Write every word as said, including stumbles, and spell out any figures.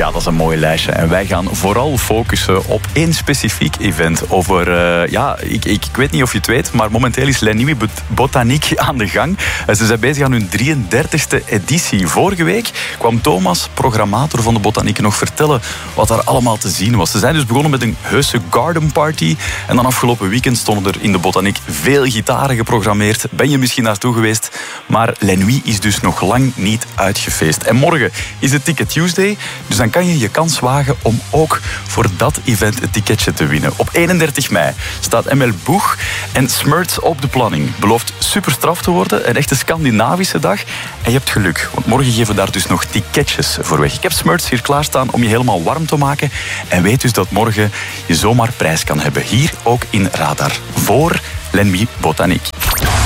Ja, dat is een mooi lijstje. En wij gaan vooral focussen op één specifiek event. Over, uh, ja, ik, ik, ik weet niet of je het weet, maar momenteel is Les Nuits Botaniques aan de gang. Uh, ze zijn bezig aan hun drieëndertigste editie. Vorige week kwam Thomas, programmator van de Botanieken, nog vertellen wat daar allemaal te zien was. Ze zijn dus begonnen met een heuse garden party. En dan afgelopen weekend stonden er in de Botaniek veel gitaren geprogrammeerd. Ben je misschien naartoe geweest? Maar Les Nuits is dus nog lang niet uitgefeest. En morgen is het Ticket Tuesday. Dus dan kan je je kans wagen om ook voor dat event een ticketje te winnen. Op eenendertig mei staat M L Boeg en Smurts op de planning. Belooft super straf te worden. Een echte Scandinavische dag. En je hebt geluk, want morgen geven we daar dus nog ticketjes voor weg. Ik heb Smurts hier klaarstaan om je helemaal warm te maken. En weet dus dat morgen je zomaar prijs kan hebben. Hier ook in Radar. Voor Les Nuits Botaniques.